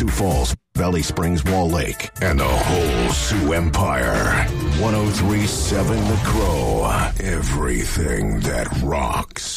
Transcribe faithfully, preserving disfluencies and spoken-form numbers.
Sioux Falls, Valley Springs, Wall Lake, and the whole Sioux Empire. one oh three point seven The Crow. Everything that rocks.